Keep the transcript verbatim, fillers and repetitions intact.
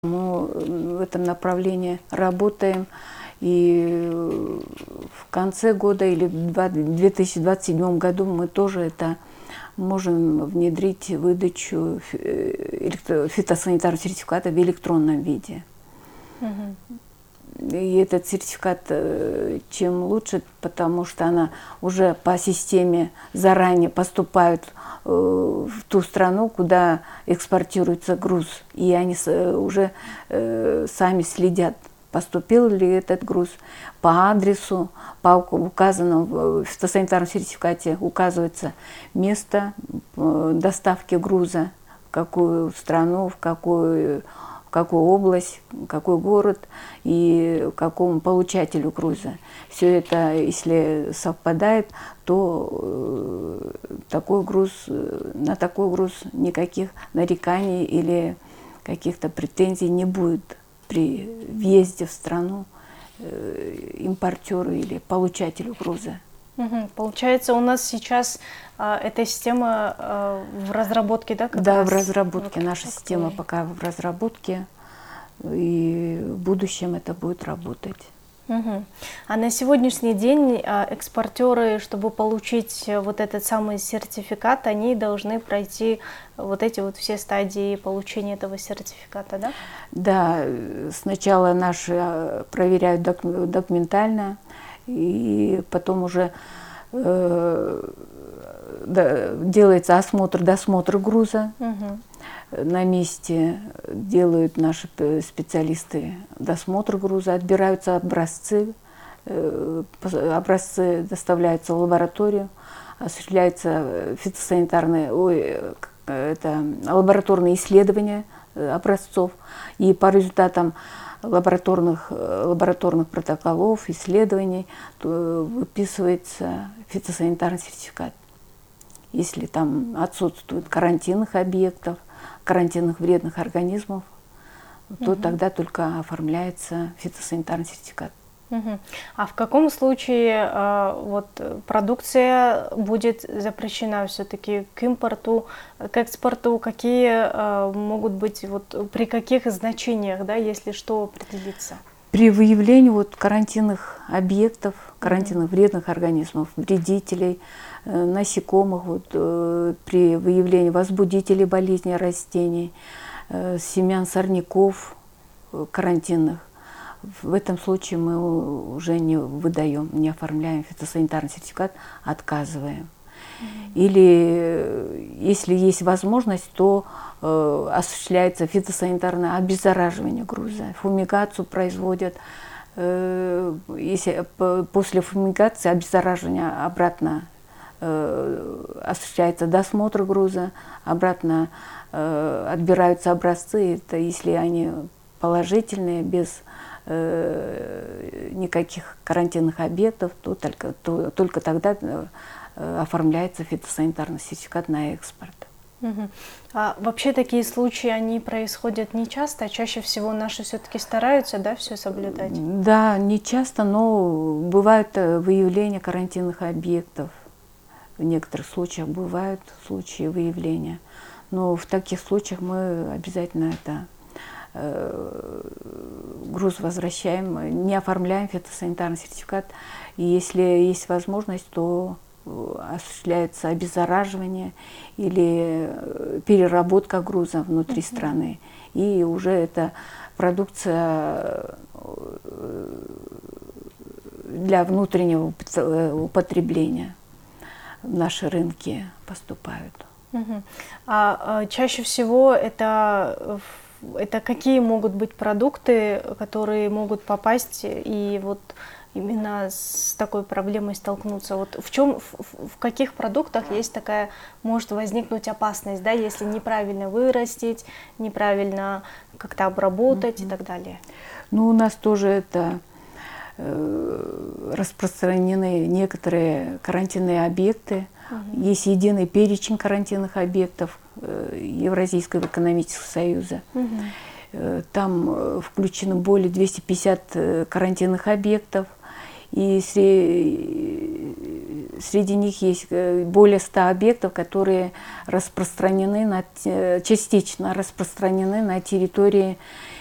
Мы в этом направлении работаем, и в конце года или в две тысячи двадцать седьмом году мы тоже это можем внедрить выдачу фитосанитарного сертификата в электронном виде. Угу. И этот сертификат чем лучше, потому что она уже по системе заранее поступает в ту страну, куда экспортируется груз, и они уже сами следят, поступил ли этот груз по адресу, по указанному в фитосанитарном сертификате указывается место доставки груза, в какую страну, в какую, в какую область, в какой город и какому получателю груза. Все это, если совпадает, то такой груз, на такой груз никаких нареканий или каких-то претензий не будет при въезде в страну импортеру или получателю груза. Угу. Получается, у нас сейчас а, эта система а, в разработке, да? Как да, раз? в разработке. Вот, Наша система вы. пока в разработке, и в будущем это будет работать. Угу. А на сегодняшний день а, экспортеры, чтобы получить вот этот самый сертификат, они должны пройти вот эти вот все стадии получения этого сертификата, да? Да, сначала наши проверяют документально, и потом уже э, да, делается осмотр, досмотр груза. Угу. На месте делают наши специалисты досмотр груза, отбираются образцы, образцы доставляются в лабораторию, осуществляются фитосанитарные, ой, это лабораторные исследования образцов, и по результатам лабораторных, лабораторных протоколов, исследований выписывается фитосанитарный сертификат. Если там отсутствует карантинных объектов, карантинных вредных организмов, то угу. тогда только оформляется фитосанитарный сертификат. Угу. А в каком случае э, вот, продукция будет запрещена все-таки к импорту, к экспорту? Какие э, могут быть, вот, при каких значениях, да, если что, определиться? При выявлении вот, карантинных объектов, карантинных угу. вредных организмов, вредителей, э, насекомых, вот, э, при выявлении возбудителей болезней растений, э, семян сорняков э, карантинных, в этом случае мы уже не выдаем, не оформляем фитосанитарный сертификат, отказываем. Mm-hmm. Или, если есть возможность, то э, осуществляется фитосанитарное обеззараживание груза, фумигацию производят. Э, если, по, после фумигации, обеззараживания обратно э, осуществляется досмотр груза, обратно э, отбираются образцы, это если они положительные, без никаких карантинных объектов, то только, то, только тогда оформляется фитосанитарный сертификат на экспорт. Угу. А вообще такие случаи, они происходят не часто, а чаще всего наши все-таки стараются, да, все соблюдать? Да, не часто, но бывают выявления карантинных объектов. В некоторых случаях бывают случаи выявления. Но в таких случаях мы обязательно это груз возвращаем, не оформляем фитосанитарный сертификат. И если есть возможность, то осуществляется обеззараживание или переработка груза внутри uh-huh. страны. И уже эта продукция для внутреннего употребления в наши рынки поступают. Uh-huh. А, а чаще всего это Это какие могут быть продукты, которые могут попасть и вот именно с такой проблемой столкнуться? Вот в чем, в, в каких продуктах есть такая, может возникнуть опасность, да, если неправильно вырастить, неправильно как-то обработать mm-hmm. и так далее? Ну, у нас тоже это э, распространены некоторые карантинные объекты. Mm-hmm. Есть единый перечень карантинных объектов Евразийского экономического союза. Угу. Там включено более двухсот пятидесяти карантинных объектов, и среди них есть более ста объектов, которые распространены на, частично распространены на территории